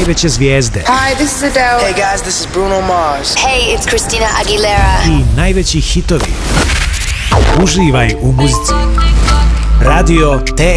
najveće zvijezde. Hi, this is Adele. Hey guys, this is Bruno Mars. Hey, it's Christina Aguilera. I najveći hitovi. Uživaj u muzici. Radio